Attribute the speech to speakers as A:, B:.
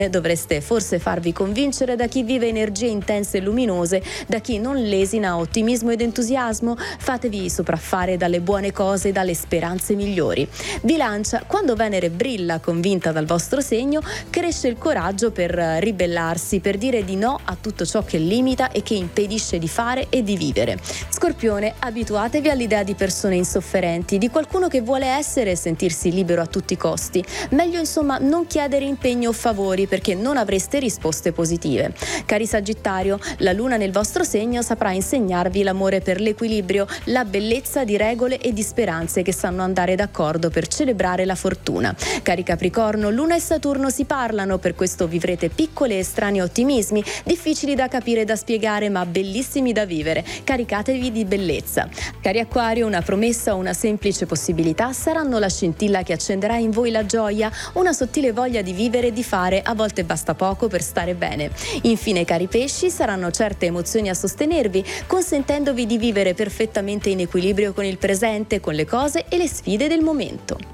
A: Dovreste forse farvi convincere da chi vive energie intense e luminose, da chi non lesina ottimismo ed entusiasmo. Fatevi sopraffare dalle buone cose, dalle speranze migliori. Bilancia, quando Venere brilla convinta dal vostro segno, cresce il coraggio per ribellarsi, per dire di no a tutto ciò che limita e che impedisce di fare e di vivere. Scorpione, abituatevi all'idea di persone insofferenti, di qualcuno che vuole essere e sentirsi libero a tutti i costi. Meglio insomma non chiedere impegni o favori, perché non avreste risposte positive. Cari Sagittario, la luna nel vostro segno saprà insegnarvi l'amore per l'equilibrio, la bellezza di regole e di speranze che sanno andare d'accordo per celebrare la fortuna. Cari Capricorno, Luna e Saturno si parlano, per questo vivrete piccoli e strani ottimismi, difficili da capire e da spiegare ma bellissimi da vivere. Caricatevi di bellezza. Cari Acquario, una promessa o una semplice possibilità saranno la scintilla che accenderà in voi la gioia, una sottile voglia di vivere e di fare. A volte basta poco per stare bene. Infine, cari Pesci, saranno certe emozioni a sostenervi, consentendovi di vivere perfettamente in equilibrio con il presente, con le cose e le sfide del momento.